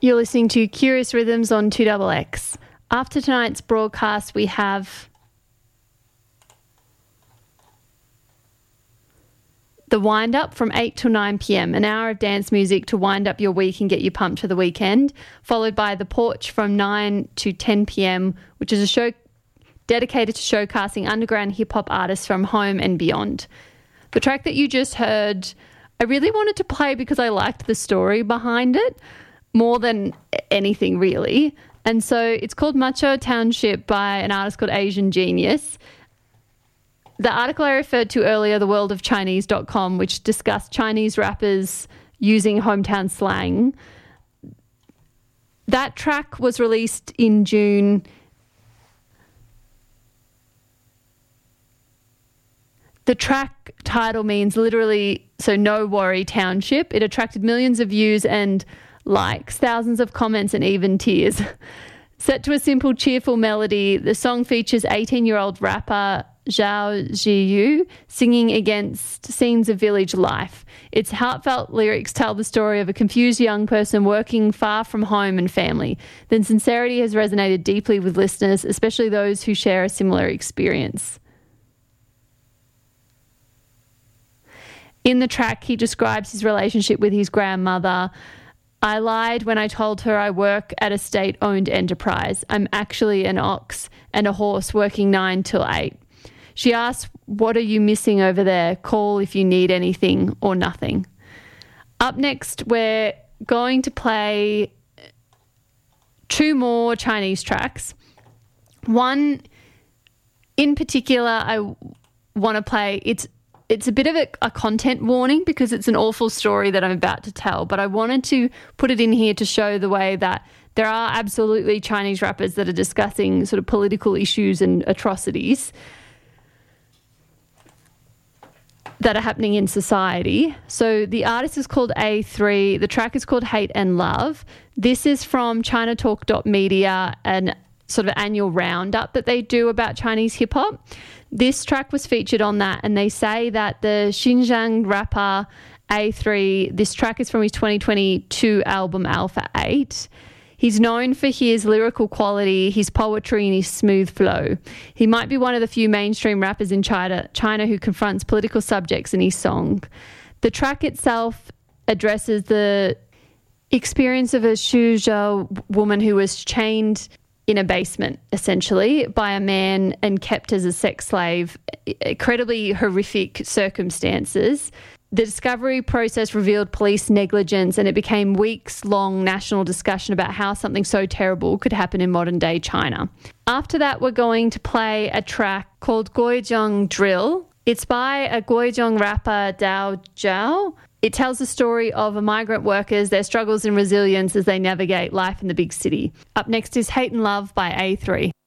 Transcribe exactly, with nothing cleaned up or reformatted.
You're listening to Curious Rhythms on two X X. After tonight's broadcast, we have the wind-up from eight till nine p.m, an hour of dance music to wind up your week and get you pumped for the weekend, followed by The Porch from nine to ten p.m, which is a show dedicated to showcasing underground hip-hop artists from home and beyond. The track that you just heard, I really wanted to play because I liked the story behind it more than anything really. And so it's called Macho Township by an artist called Asian Genius. The article I referred to earlier, the world of chinese dot com, which discussed Chinese rappers using hometown slang. That track was released in June. The track title means literally, so no worry township. It attracted millions of views and likes, thousands of comments and even tears. Set to a simple, cheerful melody, the song features eighteen-year-old rapper Zhao Ziyu singing against scenes of village life. Its heartfelt lyrics tell the story of a confused young person working far from home and family. The sincerity has resonated deeply with listeners, especially those who share a similar experience. In the track, he describes his relationship with his grandmother. I lied when I told her I work at a state-owned enterprise. I'm actually an ox and a horse working nine till eight. She asked, what are you missing over there? Call if you need anything or nothing. Up next, we're going to play two more Chinese tracks. One in particular I want to play, it's It's a bit of a, a content warning because it's an awful story that I'm about to tell, but I wanted to put it in here to show the way that there are absolutely Chinese rappers that are discussing sort of political issues and atrocities that are happening in society. So the artist is called A three. The track is called Hate and Love. This is from China Talk dot media, an sort of annual roundup that they do about Chinese hip-hop. This track was featured on that, and they say that the Xinjiang rapper A three, this track is from his twenty twenty-two album Alpha eight. He's known for his lyrical quality, his poetry and his smooth flow. He might be one of the few mainstream rappers in China, China who confronts political subjects in his song. The track itself addresses the experience of a Suzhou woman who was chained in a basement, essentially, by a man and kept as a sex slave, incredibly horrific circumstances. The discovery process revealed police negligence, and it became weeks-long national discussion about how something so terrible could happen in modern-day China. After that, we're going to play a track called Guizhong Drill. It's by a Guizhong rapper, Dao Zhao. It tells the story of migrant workers, their struggles and resilience as they navigate life in the big city. Up next is Hate and Love by A three.